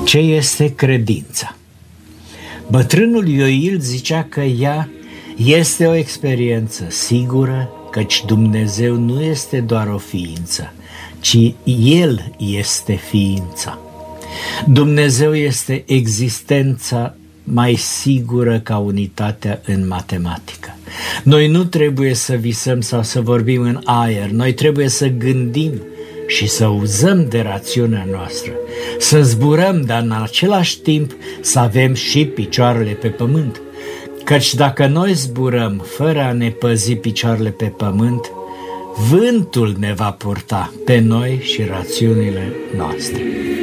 Ce este credința? Bătrânul Ioil zicea că ea este o experiență sigură, căci Dumnezeu nu este doar o ființă, ci El este ființa. Dumnezeu este existența mai sigură ca unitatea în matematică. Noi nu trebuie să visăm sau să vorbim în aer, noi trebuie să gândim și să uzăm de rațiunea noastră, să zburăm, dar în același timp să avem și picioarele pe pământ. Căci dacă noi zburăm fără a ne păzi picioarele pe pământ, vântul ne va purta pe noi și rațiunile noastre.